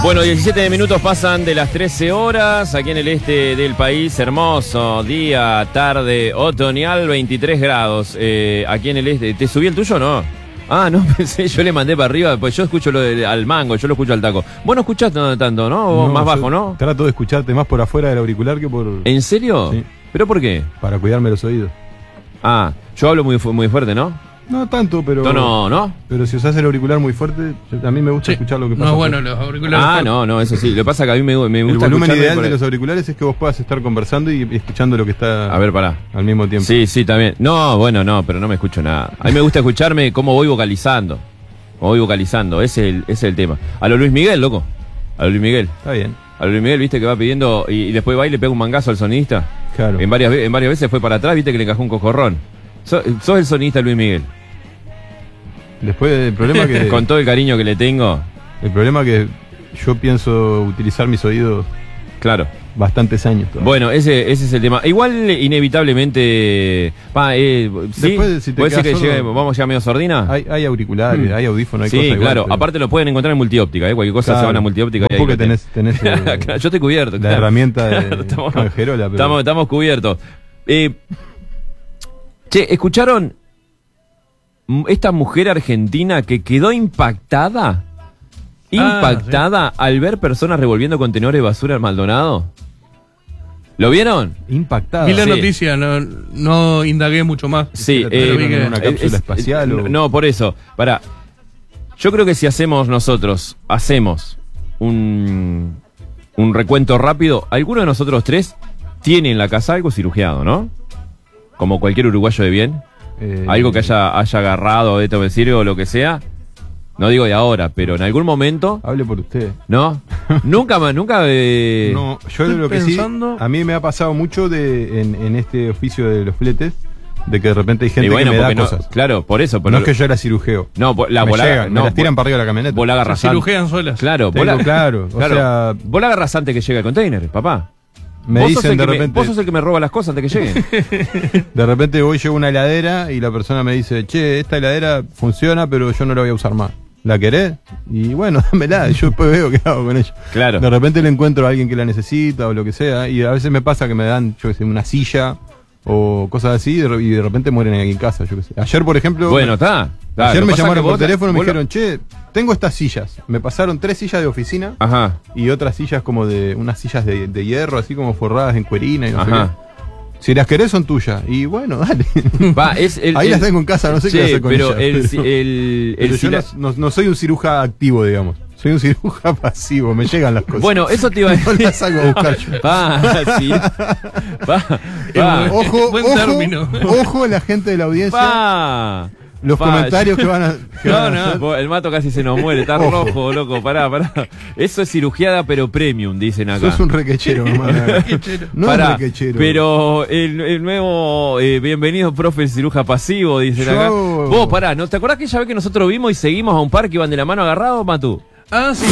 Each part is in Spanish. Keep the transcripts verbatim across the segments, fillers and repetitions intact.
Bueno, diecisiete minutos pasan de las trece horas, aquí en el este del país, hermoso día, tarde, otoñal, veintitrés grados, eh, aquí en el este. ¿Te subí el tuyo o no? Ah, no, pensé, yo le mandé para arriba, pues yo escucho lo de, al mango, yo lo escucho al taco. Vos no escuchás tanto, ¿no? Vos No, más bajo, ¿no? Trato de escucharte más por afuera del auricular que por... ¿En serio? Sí. ¿Pero por qué? Para cuidarme los oídos. Ah, yo hablo muy, fu- muy fuerte, ¿no? No tanto, pero... Tono, ¿no? Pero si usás el auricular muy fuerte, yo- a mí me gusta Sí. escuchar lo que No pasa. es bueno afuera. los auriculares. Ah, fuertes. no, no, eso sí. Lo que pasa es que a mí me, me El gusta volumen escucharme ideal por de el- los auriculares es que vos puedas estar conversando y escuchando lo que está A ver, pará. al mismo tiempo. Sí, sí, también. No, bueno, no, pero no me escucho nada. A mí me gusta escucharme cómo voy vocalizando. Cómo voy vocalizando, ese es el, ese es el tema. A lo Luis Miguel, loco. A lo Luis Miguel. Está bien, A lo Luis Miguel, viste que va pidiendo y, y después va y le pega un mangazo al sonidista. claro. En varias, ve- en varias veces fue para atrás, viste que le encajó un cocorrón. So- sos el sonidista Luis Miguel. Después el problema que... Con todo el cariño que le tengo, El problema que yo pienso utilizar mis oídos claro. bastantes años todavía. Bueno, ese, ese es el tema. Igual, inevitablemente. Pa, eh, ¿sí? Después, si te ¿Puede ser que quedas sordo- llegue- vamos a llegar medio sordina? Hay, hay auriculares, Mm. hay audífonos, hay Sí, cosas igual, claro. pero- Aparte lo pueden encontrar en multióptica, ¿eh? Cualquier cosa Claro. se van a multióptica. Vos y ahí porque lo tenés, tenés eh, Claro, yo estoy cubierto. la claro. herramienta de Claro, estamos- canjerola, pero... Estamos, estamos cubiertos. Eh, che, ¿escucharon m- esta mujer argentina que quedó impactada? Impactada al ver personas revolviendo contenedores de basura en Maldonado. ¿Lo vieron? impactada. Vi la Sí. noticia, no, no indagué mucho más. Sí, la eh, trajeron vi que- en una cápsula espacial o... No, por eso. Para. Yo creo que si hacemos nosotros, hacemos un, un recuento rápido, alguno de nosotros tres tiene en la casa algo cirugiado, ¿no? Como cualquier uruguayo de bien. eh, Algo que haya, haya agarrado de esto me sirve o lo que sea. No digo de ahora, pero en algún momento, Hable por usted. ¿no? nunca más, nunca. eh, No, yo estoy lo que pensando- sí, a mí me ha pasado mucho de en, en este oficio de los fletes, de que de repente hay y gente bueno, que me da porque no- cosas. claro, por eso. Pero no es que yo era cirujeo. no, po- la me bola, llegan, no, me las tiran bo- para arriba de la camioneta. vos la Se agarrás antes. cirujean solas. Claro, Tengo vos la, claro, o claro, sea, vos la agarrás antes que llegue el container, papá. me vos sos dicen el de que me- repente, vos sos el que me roba las cosas antes que lleguen. de repente voy, llevo una heladera y la persona me dice, che, esta heladera funciona, pero yo no la voy a usar más. ¿La querés? Y bueno, dámela, y yo después veo qué hago con ella. Claro. De repente le encuentro a alguien que la necesita o lo que sea, y a veces me pasa que me dan, yo qué sé, una silla o cosas así, y de re- y de repente mueren ahí en casa, yo qué sé. Ayer, por ejemplo, Bueno, está. está. ayer Lo me pasa llamaron que por vos- teléfono y me vos lo- dijeron, che, tengo estas sillas. Me pasaron tres sillas de oficina Ajá, y otras sillas como de, unas sillas de, de hierro, así como forradas en cuerina y no sé ajá. qué. Si las querés son tuyas. Y bueno, dale. Va, es el, Ahí el- las tengo en casa, no sé Che, qué hacer con pero ellas. el, pero- el, el pero yo cila- no, no- no soy un ciruja activo, digamos. Soy un ciruja pasivo, me llegan las cosas. Bueno, eso te iba a no decir. las saco a buscar yo. Va, sí. Va, va. Ojo, Buen ojo, término. ojo la gente de la audiencia. Va. Los Va. comentarios que van a, que No, van a no. hacer. Vos, el mato casi se nos muere, está Ojo. rojo, loco, pará, pará. Eso es cirugiada pero premium, dicen acá. Sos un requechero, hermano. No Pará, es requechero. pero el, el nuevo eh, bienvenido profe ciruja pasivo, dicen Yo- acá. Vos, pará, ¿no te acordás que ya vez que nosotros vimos y seguimos a un par que iban de la mano agarrados, Matu? Ah, sí.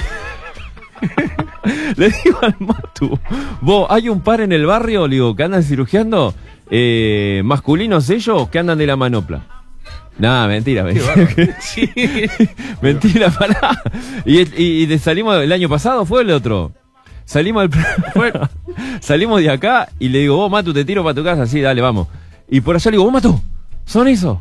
Le digo al Matu, vos, hay un par en el barrio, le digo, que andan cirugiando, eh, masculinos ellos, que andan de la manopla. Nah, mentira, mentira. Sí. Mentira, pará. Y, y, y de- salimos el año pasado, ¿fue el otro? Salimos del fue, salimos de acá y le digo, vos, Matu, te tiro para tu casa, sí, dale, vamos. Y por allá le digo, vos, Matu, ¿son esos?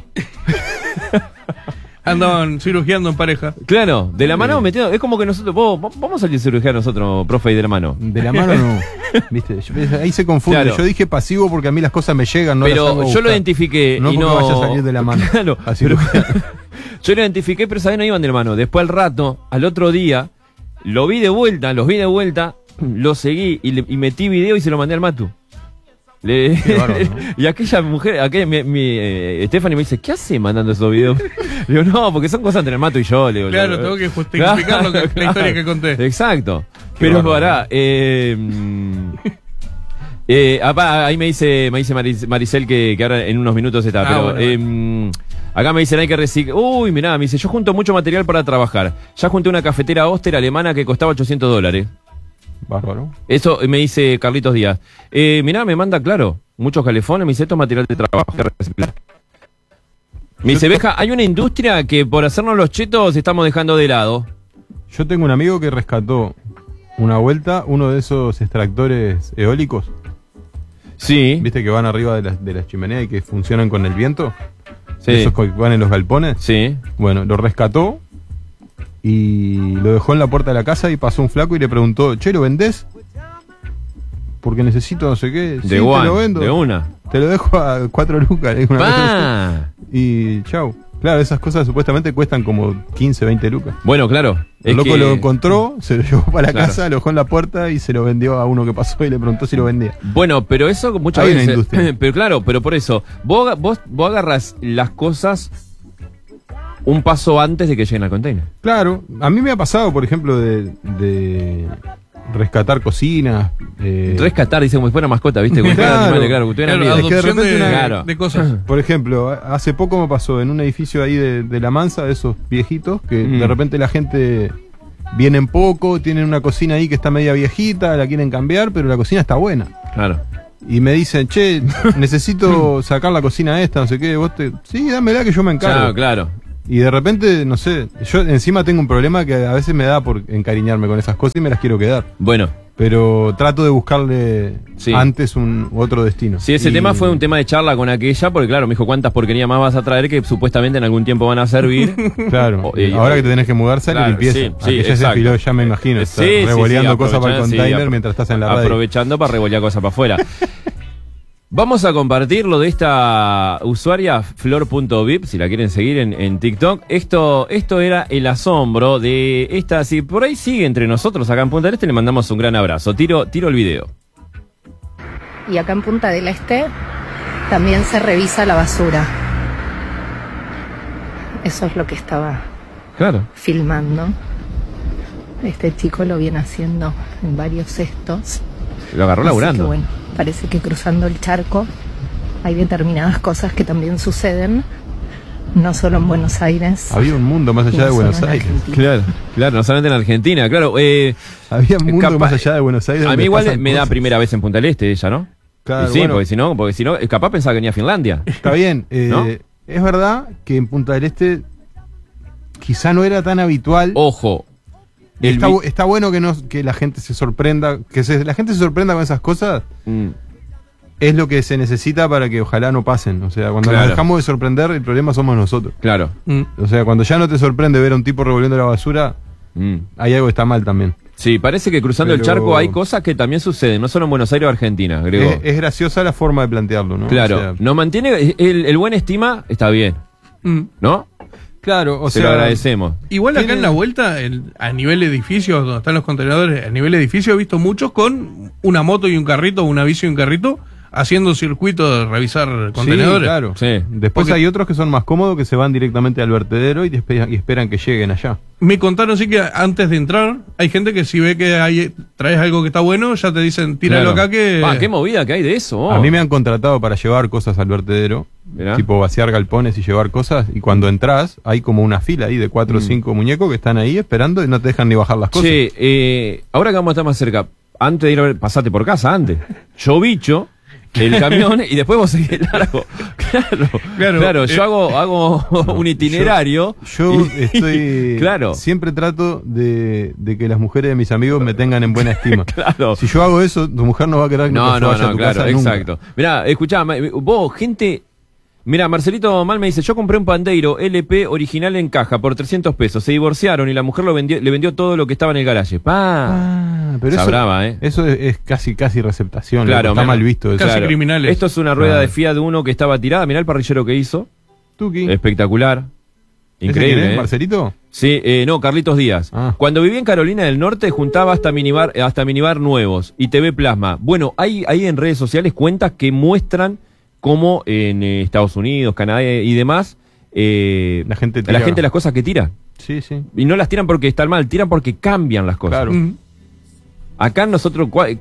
Andaban cirugiando en pareja. Claro, de la mano Sí. metiendo, es como que nosotros, vos, vamos a salir a cirugiar nosotros, profe, y de la mano. De la mano no. ¿Viste? Yo- ahí se confunde. Claro. Yo dije pasivo porque a mí las cosas me llegan, no las Pero salgo a yo lo buscar. identifiqué No y porque no vaya a salir de la mano. Claro, Así pero- lo- yo lo identifiqué, pero sabés, no iban de la mano. Después al rato, al otro día, lo vi de vuelta, los vi de vuelta, lo seguí y, le- y metí video y se lo mandé al Matu. Le- Qué bárbaro, ¿no? Y aquella mujer, aquella, mi, mi, eh, Stephanie me dice, ¿qué hace mandando esos videos? Le digo, no, porque son cosas entre el Mato y yo. Le digo, Claro, le- tengo que justificar lo que- la historia que conté. Exacto. Qué Pero bárbaro. pará, eh, mm, eh, apá, ahí me dice, me dice Maris- Maricel que, que ahora en unos minutos está, Ah, pero bueno, eh, mm, acá me dicen hay que reciclar. Uy, mirá, me dice, yo junto mucho material para trabajar. Ya junté una cafetera Oster alemana que costaba ochocientos dólares. Bárbaro. Eso me dice Carlitos Díaz. Eh, mirá, me manda claro, muchos calefones, me dice, esto es material de trabajo. que reciclar. Me dice, Beja, hay una industria que por hacernos los chetos estamos dejando de lado. Yo tengo un amigo que rescató una vuelta uno de esos extractores eólicos. Sí. ¿Viste que van arriba de las de las chimeneas y que funcionan con el viento? Sí. Esos que van en los galpones. Sí. Bueno, lo rescató y lo dejó en la puerta de la casa y pasó un flaco y le preguntó, che, ¿lo vendés? Porque necesito no sé qué. De Sí, te one, lo vendo. de una. Te lo dejo a cuatro lucas. Una cosa ¡Pa! así. Y chau. Claro, esas cosas supuestamente cuestan como quince, veinte lucas. Bueno, claro. El es loco que- lo encontró, se lo llevó para la Claro. casa, lo dejó en la puerta y se lo vendió a uno que pasó y le preguntó si lo vendía. Bueno, pero eso muchas Hay una veces. industria. Pero claro, pero por eso. Vos, aga- vos, vos agarras las cosas un paso antes de que lleguen al container. Claro, a mí me ha pasado, por ejemplo, de, de rescatar cocinas. eh, Rescatar, dice como si fuera mascota, ¿viste? Como si fuera Claro. animal, claro, como si tuviera Claro, vida. es que de adopción repente de, una- Claro. de cosas. Por ejemplo, a- hace poco me pasó en un edificio ahí de, de La Mansa, de esos viejitos, que Mm. de repente la gente vienen poco, tienen una cocina ahí que está media viejita, la quieren cambiar, pero la cocina está buena. Claro. Y me dicen, che, necesito sacar la cocina esta, no sé qué, vos te... Sí, dámela que yo me encargo. Claro, claro. Y de repente, no sé, yo encima tengo un problema que a veces me da por encariñarme con esas cosas y me las quiero quedar. Bueno, Pero trato de buscarle Sí. antes un otro destino. sí, ese Y- tema fue un tema de charla con aquella, porque claro, me dijo cuántas porquerías más vas a traer que supuestamente en algún tiempo van a servir. Claro, O- y- ahora que te tenés que mudar, sale Claro, limpieza. sí, sí, Aquella se exacto. afiló, ya me imagino. Sí, Está sí, sí, revoleando cosas para el aprovechando, sí, container apro- mientras estás en la radio. Aprovechando para revolear cosas para afuera. Vamos a compartir lo de esta usuaria, flor punto vip, si la quieren seguir en, en TikTok. Esto, esto era el asombro de esta, si por ahí sigue entre nosotros acá en Punta del Este, le mandamos un gran abrazo. Tiro, tiro el video. Y acá en Punta del Este también se revisa la basura. Eso es lo que estaba Claro. filmando. Este chico lo viene haciendo en varios cestos. Lo agarró Así laburando. que bueno, parece que cruzando el charco hay determinadas cosas que también suceden, no solo en Buenos Aires. Había un mundo más allá no de solo Buenos en Aires. Argentina. Claro, claro, no solamente en Argentina, claro. Eh, Había un mundo Capaz- más allá de Buenos Aires. a donde mí igual pasan me da cosas. primera vez en Punta del Este ella, ¿no? Claro, Y sí, bueno. porque si no, porque si no, capaz pensaba que venía a Finlandia. Está bien. eh, ¿No? Es verdad que en Punta del Este quizá no era tan habitual. Ojo. El está, vi- bu- está bueno que, no, que la gente se sorprenda, que se- la gente se sorprenda con esas cosas. Mm, Es lo que se necesita para que ojalá no pasen. O sea, cuando Claro. nos dejamos de sorprender, el problema somos nosotros. claro. Mm. O sea, cuando ya no te sorprende ver a un tipo revolviendo la basura, Mm. hay algo que está mal también. Sí, parece que cruzando el Pero- charco hay cosas que también suceden, no solo en Buenos Aires o Argentina, Grego. Es, es graciosa la forma de plantearlo, ¿no? Claro, O sea, nos mantiene, el, el buen estima está bien, Mm. ¿no? claro, o Se sea, lo agradecemos. Igual acá Tiene- en la vuelta, el- a nivel edificio, donde están los contenedores, a nivel edificio he visto muchos con una moto y un carrito, una bici y un carrito, haciendo circuito de revisar sí, contenedores. claro. Sí. Después Porque- hay otros que son más cómodos que se van directamente al vertedero y, te esperan, y esperan que lleguen allá. Me contaron sí que antes de entrar, hay gente que si ve que hay, traes algo que está bueno, ya te dicen, tíralo Claro. acá que... Ah, qué movida que hay de eso. oh. A mí me han contratado para llevar cosas al vertedero, Mirá. tipo vaciar galpones y llevar cosas, y cuando entras hay como una fila ahí de cuatro o Mm. cinco muñecos que están ahí esperando y no te dejan ni bajar las cosas. Che, eh, ahora que vamos a estar más cerca, antes de ir a ver, pasate por casa, antes. Yo bicho el camión y después vos seguís largo. Claro, claro, Claro, yo eh, hago, hago un itinerario. Yo y- estoy. Claro. Siempre trato de, de que las mujeres de mis amigos me tengan en buena estima. Claro. Si yo hago eso, tu mujer no va a querer que No, yo no, vaya a no, tu claro, casa nunca. exacto. Mirá, escuchá, ma- vos, gente. Mirá, Marcelito Mal me dice, yo compré un Pandeiro L P original en caja por trescientos pesos. Se divorciaron y la mujer lo vendió, le vendió todo lo que estaba en el garaje. ¡Pa! Ah, pero Esa eso, brava, ¿eh? eso es, es casi casi receptación. Claro, loco, está me- mal visto eso. Casi criminales. Esto es una rueda Claro. de Fiat Uno que estaba tirada. Mirá el parrillero que hizo. Tuki. Espectacular. ¿Ese Increíble, quién es, ¿eh? Marcelito? Sí, eh, no, Carlitos Díaz. Ah. Cuando viví en Carolina del Norte juntaba hasta minibar, hasta minibar nuevos y T V Plasma. Bueno, hay, hay en redes sociales cuentas que muestran cómo en eh, Estados Unidos, Canadá y demás, eh, La gente la tira- gente las cosas que tira. Sí, sí. Y no las tiran porque están mal, tiran porque cambian las cosas. Claro. Mm. Acá nosotros, ¿cuál-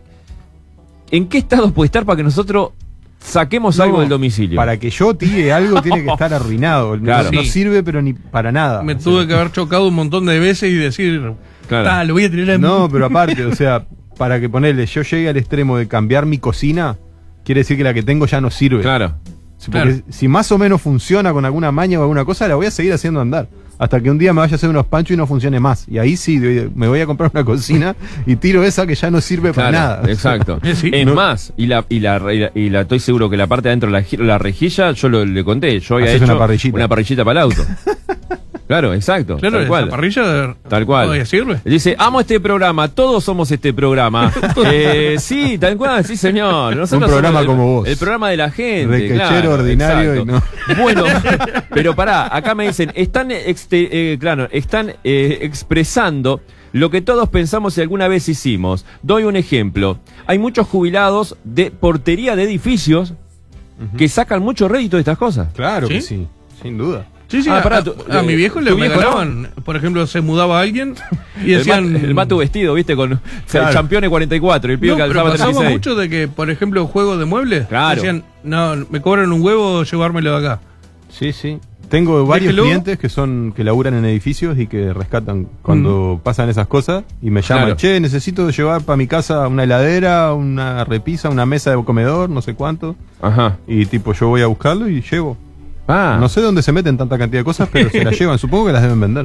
¿en qué estado puede estar para que nosotros saquemos No, algo del domicilio? Para que yo tire algo tiene que estar arruinado. No- Claro. No, Sí. sirve, pero ni para nada. Me O sea, tuve que haber chocado un montón de veces y decir, Claro. "Ta, lo voy a tirar en No, pero aparte, o sea, para que ponerle, yo llegue al extremo de cambiar mi cocina, quiere decir que la que tengo ya no sirve. Claro. Sí, porque Claro. si más o menos funciona con alguna maña o alguna cosa, la voy a seguir haciendo andar. Hasta que un día me vaya a hacer unos panchos y no funcione más. Y ahí sí, me voy a comprar una cocina y tiro esa que ya no sirve para Claro, nada. exacto. Eh, sí. Es No- más, y la, y la y la, y la- estoy seguro que la parte de adentro de la, gi- la rejilla, yo lo, le conté, yo había Haces hecho una parrillita. una parrillita para el auto. Claro, exacto. Claro, tal esa cual. parrilla Tal cual. todavía sirve. Dice, amo este programa, todos somos este programa. eh, sí, tal cual, sí señor. Nosotros Un programa somos el, como vos. El programa de la gente. Requechero, claro, ordinario exacto. y Bueno, pero pará, acá me dicen, están, exte- eh, claro, están eh, expresando lo que todos pensamos y alguna vez hicimos. Doy un ejemplo. Hay muchos jubilados de portería de edificios que sacan mucho rédito de estas cosas. Claro que ¿Sí? sí, sin duda. Sí, sí, Ah, a, pará, a- tu- a mi viejo le tu viejo, regalaban, por ejemplo, se mudaba alguien y El, decían... ma- el Matu vestido, viste, con Claro. Championes cuarenta y cuatro, el pibe No, pero calzaba pasaba treinta y seis. mucho de que, por ejemplo, juego de muebles, Claro. decían, no, me cobran un huevo llevármelo de acá. Sí, sí. Tengo varios Déjelo. clientes que son que laburan en edificios y que rescatan cuando pasan esas cosas y me llaman, Claro. che, necesito llevar para mi casa una heladera, una repisa, una mesa de comedor, no sé cuánto. Ajá. Y tipo, yo voy a buscarlo y llevo. Ah, No sé dónde se meten tanta cantidad de cosas, pero se las llevan. Supongo que las deben vender.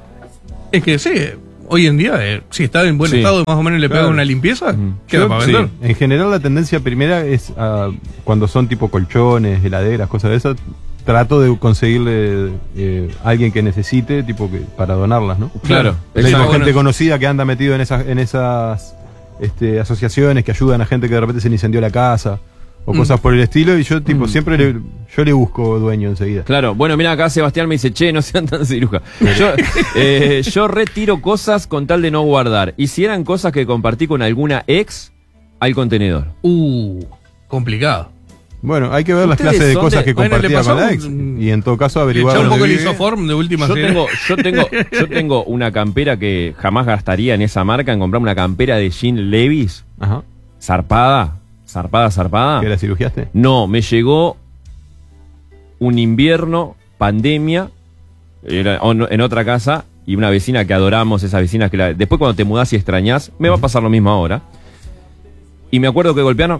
Es que sí, hoy en día, eh, si está en buen Sí. estado, más o menos le Claro. pega una limpieza, Ujú. queda Yo- para sí, vender. en general la tendencia primera es a, cuando son tipo colchones, heladeras, cosas de esas. Trato de conseguirle eh, a alguien que necesite, tipo que para donarlas, ¿no? claro. Tengo exacto. gente conocida que anda metido en esas, en esas este, asociaciones que ayudan a gente que de repente se le incendió la casa o Mm. cosas por el estilo y yo tipo siempre le, yo le busco dueño enseguida. Claro, bueno, mira, acá Sebastián me dice, che, no sean tan ciruja. Yo, eh, yo retiro cosas con tal de no guardar. Y si eran cosas que compartí con alguna ex, al contenedor. Uh, complicado. Bueno, hay que ver las Ustedes clases de son cosas de- que bueno, le compartía con la pasamos ex un- y en todo caso Le averiguar echaba un dónde poco el vive. isoform de última Yo serie. tengo, yo tengo, yo tengo una campera que jamás gastaría en esa marca en comprarme una campera de Jean Levis, Ajá. zarpada, zarpada, zarpada. ¿Que la cirugiaste? No, me llegó un invierno, pandemia, era on- en otra casa, y una vecina que adoramos, esas vecinas que la- después cuando te mudás y extrañás, me va a pasar lo mismo ahora. Y me acuerdo que golpearon.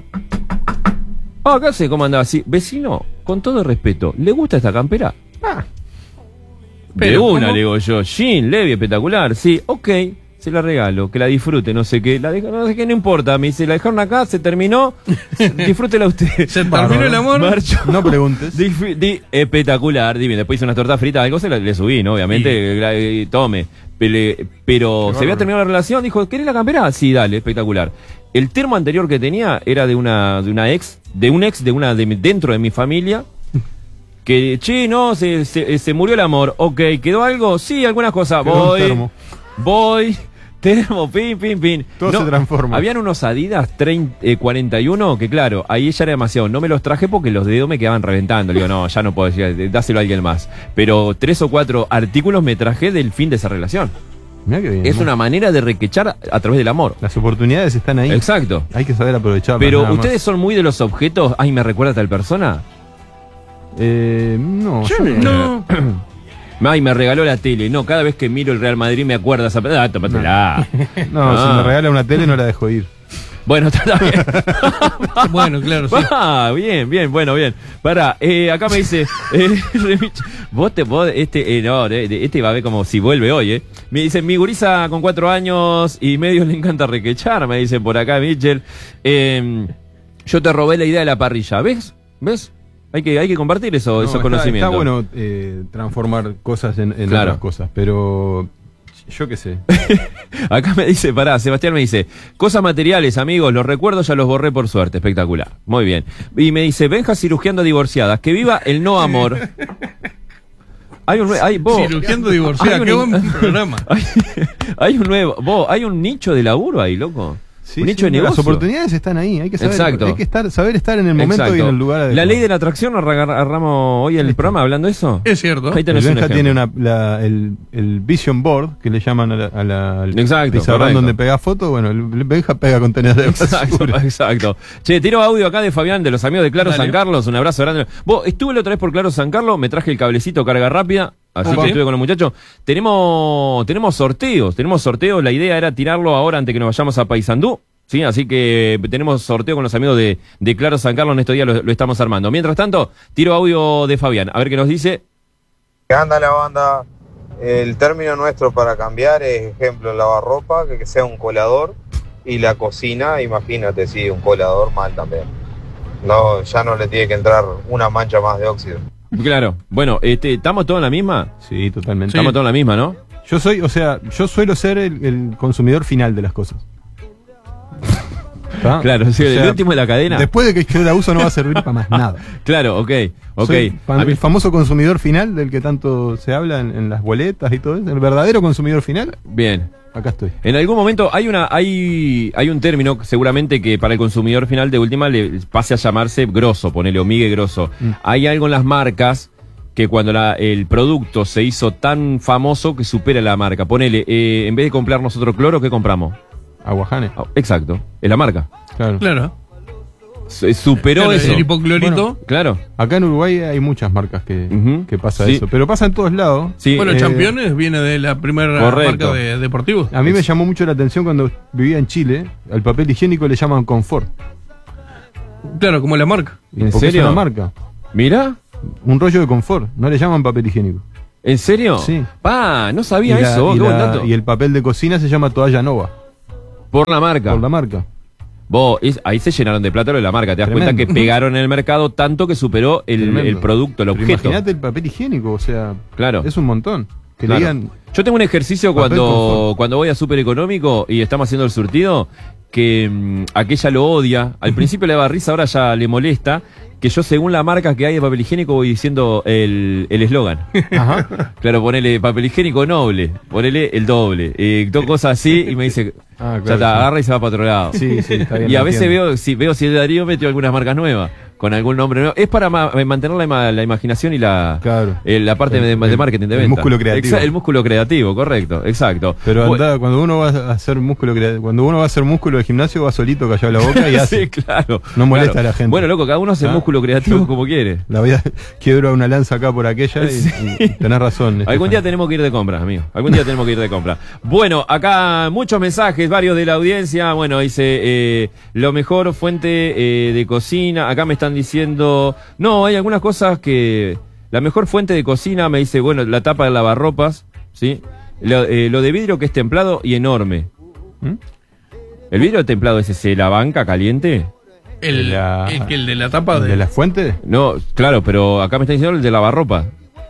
Ah, ¿qué hace? ¿Cómo andaba así? Vecino, con todo respeto, ¿le gusta esta campera? Ah. De Pero, una, ¿cómo? le digo yo. Jean, Levi, espectacular. Sí, ok, se la regalo, que la disfrute, no sé qué. La deja- no sé qué, no importa. Me dice, la dejaron acá, se terminó. Disfrútela usted. Se Bárbaro. terminó el amor. Marcho. No preguntes. Di- di- espectacular, divino. Después hice unas tortas fritas, algo se la- le subí, ¿no? Obviamente, la- eh, tome. Pele- pero se había terminado la relación, dijo, ¿querés la campera? Sí, dale, espectacular. El termo anterior que tenía era de una, de una ex, de un ex de una de mi- dentro de mi familia. Que, che, no, se, se, se murió el amor. Ok, ¿quedó algo? Sí, algunas cosas. Quedó un Voy, termo. voy, termo, pin, pin, pin. Todo se transforma. Habían unos Adidas treinta, eh, cuarenta y uno que, claro, ahí ya era demasiado. No me los traje porque los dedos me quedaban reventando. Le digo, no, ya no puedo decir, dáselo a alguien más. Pero tres o cuatro artículos me traje del fin de esa relación. Mirá qué bien. Es ¿no? una manera de requechar a, a través del amor. Las oportunidades están ahí. Exacto. Hay que saber aprovecharlas. Pero nada más. ustedes son muy de los objetos. Ay, me recuerda a tal persona. Eh, no, yo No, Ay, me regaló la tele. No, cada vez que miro el Real Madrid me acuerda esa. Ah, tómatela. no, Ah. si me regala una tele no la dejo ir. Bueno, está bien. bueno, claro, sí. Ah, bien, bien, bueno, bien. Pará, eh, acá me dice, eh, Remich, vos te vos, este, eh, no, eh, este va a ver como si vuelve hoy, eh. Me dice, mi gurisa con cuatro años y medio le encanta requechar, me dice por acá Mitchell. Eh, yo te robé la idea de la parrilla, ¿ves? ¿Ves? Hay que, hay que compartir eso, No, esos está- conocimientos. Está bueno eh, transformar cosas en, en Claro. otras cosas, pero yo qué sé. Acá me dice, pará, Sebastián me dice, cosas materiales, amigos, los recuerdos ya los borré por suerte, espectacular. Muy bien. Y me dice, Benja cirugiando divorciadas, que viva el no amor. Hay un, nue- hay, vos, Cirugiando divorciada, hay un qué in- buen programa. hay, hay un nuevo, vos, hay un nicho de laburo ahí, loco. Sí, un sí, nicho de no, negocio. las oportunidades están ahí, hay que saber, Exacto. hay que estar, saber estar en el momento Exacto. y en el lugar adecuado. La ley de la atracción, ¿nos agarramos hoy el programa hablando de eso? Es cierto. Ahí El tenés un Benja ejemplo. tiene una, la- el, el Vision Board, que le llaman a la, a la- al Exacto, pizarrón correcto. donde pega fotos. Bueno, el Benja pega contenedores de Exacto, basura. exacto. Che, tiro audio acá de Fabián, de los amigos de Claro Dale. San Carlos. Un abrazo grande. Vos, estuve la otra vez por Claro San Carlos, me traje el cablecito carga rápida. Así Opa. que estuve con los muchachos. Tenemos, tenemos sorteos, tenemos sorteos. La idea era tirarlo ahora antes que nos vayamos a Paysandú. Sí, así que tenemos sorteo con los amigos de, de Claro San Carlos, en estos días lo, lo estamos armando. Mientras tanto, tiro audio de Fabián, a ver qué nos dice. ¿Qué anda la banda? El término nuestro para cambiar es, ejemplo, lavarropa, que, que sea un colador, y la cocina, imagínate, sí, un colador mal también. No, ya no le tiene que entrar una mancha más de óxido. Claro, bueno, este, ¿estamos todos en la misma? Sí, totalmente. Estamos todos en la misma, ¿no? Yo soy, o sea, yo suelo ser el, el consumidor final de las cosas. ¿Está? Claro, sí, O el sea, último de la cadena. Después de que yo la uso no va a servir para más nada. Claro, ok, ok. Soy fa- A mí- el famoso consumidor final del que tanto se habla en, en las boletas y todo eso. El verdadero consumidor final, Bien. acá estoy. En algún momento hay una hay hay un término seguramente que para el consumidor final de última le pase a llamarse grosso, ponele o migue grosso. Mm. Hay algo en las marcas que cuando la, el producto se hizo tan famoso que supera la marca. Ponele, eh, en vez de comprar nosotros cloro, ¿qué compramos? Aguajane. Ah, exacto, es la marca. Claro. Claro. Se superó Claro, eso. el hipoclorito. Bueno, Claro. Acá en Uruguay hay muchas marcas que, Ujú. que pasa Sí. eso. Pero pasa en todos lados. Sí. bueno, eh, Championes viene de la primera correcto. marca de deportivos. A mí me llamó mucho la atención cuando vivía en Chile. Al papel higiénico le llaman confort. Claro, como la marca. ¿En porque serio? es una marca. Mira, Un rollo de confort. No le llaman papel higiénico. ¿en serio? Sí. Pa, no sabía y, la- eso, y qué buen la- dato. y el papel de cocina se llama toalla nova. Por la marca. Por la marca. Vos, es- ahí se llenaron de plata lo de la marca. Te das Tremendo. cuenta que pegaron en el mercado tanto que superó el, Tremendo. el producto, el Pero objeto. imagínate el papel higiénico, o sea, Claro. es un montón. Que Claro. le digan, Yo tengo un ejercicio Papel cuando, confort. cuando voy a Super Económico y estamos haciendo el surtido, que mm, aquella lo odia. Al principio le daba risa, ahora ya le molesta. Que yo, según la marca que hay de papel higiénico, voy diciendo el el eslogan. ajá, Claro, ponele papel higiénico noble, ponele el doble. Eh, dos cosas así y me dice, Ah, ya claro, está, sí. agarra y se va para otro lado. Sí, sí, está bien, Y a lo veces entiendo. veo si, veo si el Darío metió algunas marcas nuevas, con algún nombre nuevo. Es para ma- mantener la, ima- la imaginación y la, Claro. eh, la parte El- de, de el- marketing de el venta. músculo creativo. Exa- el músculo creativo, correcto, exacto. pero Bu- anda, cuando uno va a hacer músculo, crea- cuando uno va a hacer músculo de gimnasio, va solito callado la boca y hace. sí, claro. No molesta claro. a la gente. Bueno, loco, cada uno hace Ah. músculo creativo Yo- como quiere. La voy a quiebro una lanza acá por aquella y, Sí. y tenés razón. Algún Estefan. día tenemos que ir de compras, amigo. Algún día tenemos que ir de compras. Bueno, acá muchos mensajes, varios de la audiencia. Bueno, dice, eh, lo mejor fuente eh, de cocina. Acá me están diciendo, no, hay algunas cosas que... La mejor fuente de cocina, me dice, bueno, la tapa de lavarropas, ¿sí? Lo, eh, lo de vidrio que es templado y enorme. ¿Mm? ¿El vidrio templado ese se la banca caliente? El, De la- el, que el de la tapa de, ¿De la fuente? No, claro, pero acá me están diciendo el de lavarropa.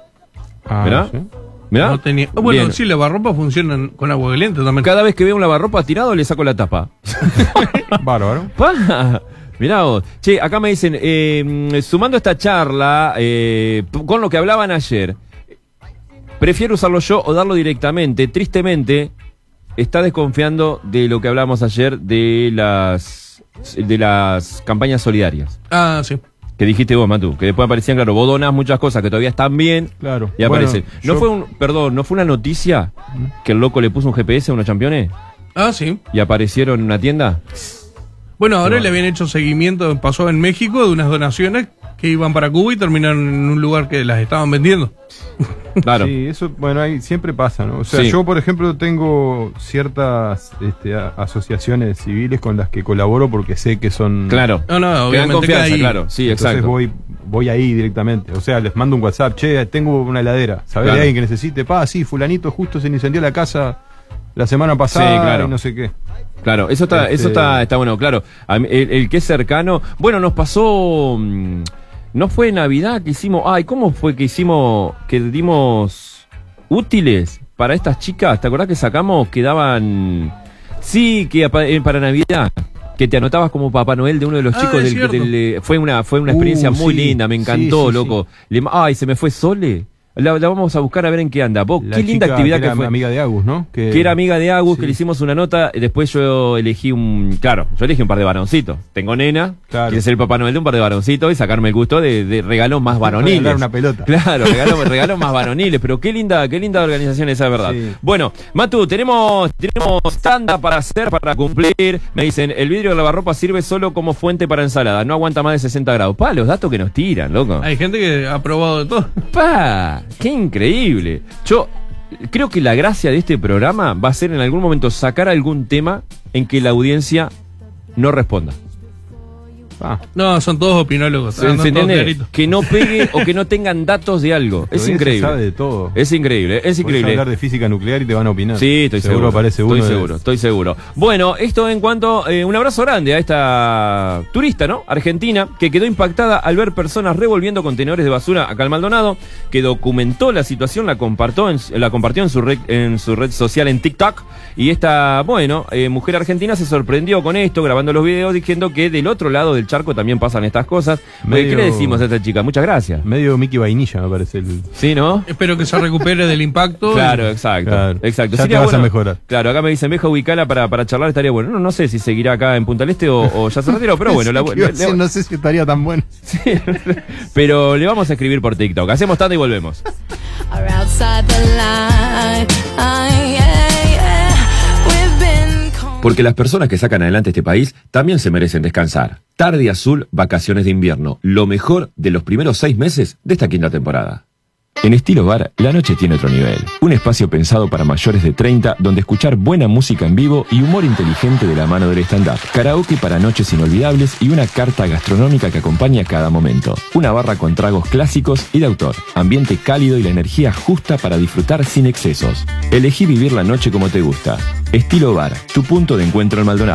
Ah, ¿Mirá? sí. ¿Mirá? no tenía. ah, Bueno, Bien. sí, las lavarropas funcionan con agua caliente también. Cada vez que veo un lavarropa tirado, le saco la tapa. Bárbaro. Pa, mirá vos. Che, acá me dicen, eh, sumando esta charla eh, p- con lo que hablaban ayer, prefiero usarlo yo o darlo directamente. Tristemente, está desconfiando de lo que hablamos ayer de las de las campañas solidarias. Ah, sí. Que dijiste vos, Matu, que después aparecían, claro, vos donás muchas cosas que todavía están bien Claro. y aparecen. Bueno, ¿No yo- fue un, perdón, no fue una noticia que el loco le puso un G P S a unos campeones Ah, sí. y aparecieron en una tienda? Bueno, ahora Bueno. le habían hecho seguimiento, pasó en México, de unas donaciones que iban para Cuba y terminaron en un lugar que las estaban vendiendo. Claro. Sí, eso, bueno, ahí siempre pasa, ¿no? O sea, Sí. yo, por ejemplo, tengo ciertas este, a- asociaciones civiles con las que colaboro porque sé que son... Claro. No, no, Te dan obviamente confianza, que ahí- claro. Sí, Entonces exacto. voy voy ahí directamente. O sea, les mando un WhatsApp, che, tengo una heladera. ¿Sabés Claro. de alguien que necesite? Pa, sí, fulanito justo se le incendió la casa la semana pasada Sí, claro. y no sé qué. Claro, eso está, Este- eso está, está bueno, claro. A mí, El, el que es cercano. Bueno, nos pasó. mm, No fue Navidad que hicimos. Ay, ¿cómo fue que hicimos. Que dimos útiles para estas chicas? ¿Te acordás que sacamos que daban. Sí, que apa- eh, para Navidad. Que te anotabas como Papá Noel de uno de los Ah, chicos es del, cierto. del- eh, fue una fue una Uh, experiencia muy sí, linda, me sí, encantó, sí, loco. Le- ay, se me fue Sole. La, la vamos a buscar a ver en qué anda. Vos, La qué linda chica actividad que que, era fue. amiga de Agus, ¿no? Que era amiga de Agus, Sí. que le hicimos una nota. Después yo elegí un. Claro, yo elegí un par de varoncitos. Tengo nena, Claro. quiere ser el Papá Noel de un par de varoncitos y sacarme el gusto de, de regalos más varoniles. Regalar una pelota. Claro, regalos, regalos más varoniles. Pero qué linda, qué linda organización esa, de verdad. Sí. Bueno, Matu, tenemos, tenemos tanda para hacer, para cumplir. Me dicen, el vidrio de lavarropa sirve solo como fuente para ensalada. No aguanta más de sesenta grados. Pa, los datos que nos tiran, loco. Hay gente que ha probado de todo. ¡Pa! ¡Qué increíble! Yo creo que la gracia de este programa va a ser en algún momento sacar algún tema en que la audiencia no responda. Ah, No, son todos opinólogos. ¿Se, andan se todos entiende? claritos. Que no pegue o que no tengan datos de algo. Es pero bien se increíble. sabe de todo. Es increíble, es Podés increíble. hablar de física nuclear y te van a opinar. Sí, estoy seguro. Seguro aparece uno. Estoy de- seguro, estoy seguro. Bueno, esto en cuanto eh, un abrazo grande a esta turista, ¿no? Argentina, que quedó impactada al ver personas revolviendo contenedores de basura acá en Maldonado, que documentó la situación, la compartió en, la compartió en su red, en su red social en TikTok. Y esta, bueno, eh, mujer argentina se sorprendió con esto, grabando los videos, diciendo que del otro lado del charco también pasan estas cosas. Medio- ¿Qué le decimos a esta chica? Muchas gracias. Medio Mickey Vainilla, me parece. El... Sí, ¿no? Espero que se recupere del impacto. Claro, exacto. Claro. exacto. Ya Sería te vas a bueno- mejorar. Claro, acá me dicen, Beja, ubicala para, para charlar, estaría bueno. No, no sé si seguirá acá en Punta del Este o, o ya se retiró, pero bueno. la- Pensé que iba a le- decir, le- no sé si estaría tan bueno. sí, pero le vamos a escribir por TikTok. Hacemos tanda y volvemos. are outside the line. Yeah, yeah. We've been con- Porque las personas que sacan adelante este país también se merecen descansar. Tarde Azul, vacaciones de invierno. Lo mejor de los primeros seis meses de esta quinta temporada. En Estilo Bar, la noche tiene otro nivel. Un espacio pensado para mayores de treinta, donde escuchar buena música en vivo y humor inteligente de la mano del stand-up. Karaoke para noches inolvidables y una carta gastronómica que acompaña cada momento. Una barra con tragos clásicos y de autor. Ambiente cálido y la energía justa para disfrutar sin excesos. Elegí vivir la noche como te gusta. Estilo Bar, tu punto de encuentro en Maldonado.